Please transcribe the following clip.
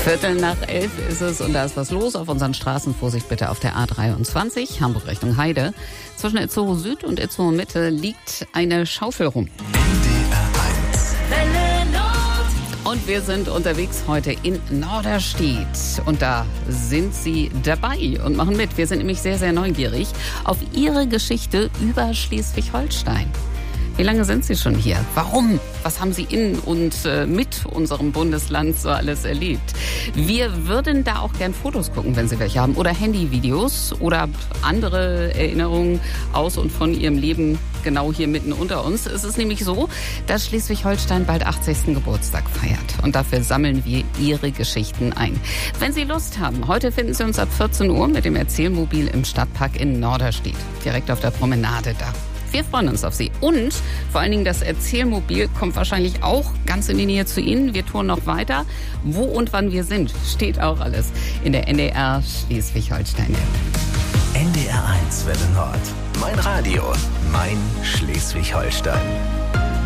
10:15 ist es und da ist was los auf unseren Straßen. Vorsicht bitte auf der A23, Hamburg Richtung Heide. Zwischen Itzehoe Süd und Itzehoe Mitte liegt eine Schaufel rum. Und wir sind unterwegs heute in Norderstedt. Und da sind Sie dabei und machen mit. Wir sind nämlich sehr, sehr neugierig auf Ihre Geschichte über Schleswig-Holstein. Wie lange sind Sie schon hier? Warum? Was haben Sie in und mit unserem Bundesland so alles erlebt? Wir würden da auch gern Fotos gucken, wenn Sie welche haben. Oder Handyvideos oder andere Erinnerungen aus und von Ihrem Leben genau hier mitten unter uns. Es ist nämlich so, dass Schleswig-Holstein bald 80. Geburtstag feiert. Und dafür sammeln wir Ihre Geschichten ein. Wenn Sie Lust haben, heute finden Sie uns ab 14 Uhr mit dem Erzählmobil im Stadtpark in Norderstedt. Direkt auf der Promenade da. Wir freuen uns auf Sie. Und vor allen Dingen das Erzählmobil kommt wahrscheinlich auch ganz in die Nähe zu Ihnen. Wir touren noch weiter. Wo und wann wir sind, steht auch alles in der NDR Schleswig-Holstein-App. NDR 1 Welle Nord. Mein Radio, mein Schleswig-Holstein.